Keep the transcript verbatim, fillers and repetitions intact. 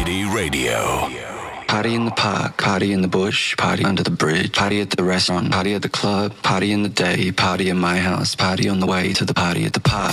City Radio. Party in the park, party in the bush, party under the bridge, party at the restaurant, party at the club, party in the day, party in my house, party on the way to the party at the park.